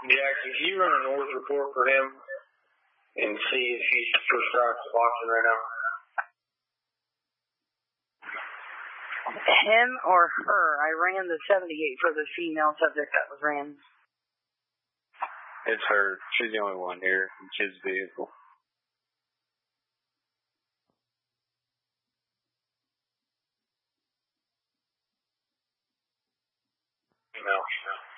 Yeah, could you run an orders report for him and see if he's prescribed Suboxone right now? Him or her? I ran the 78 for the female subject that was ran. It's her. She's the only one here in his vehicle. No.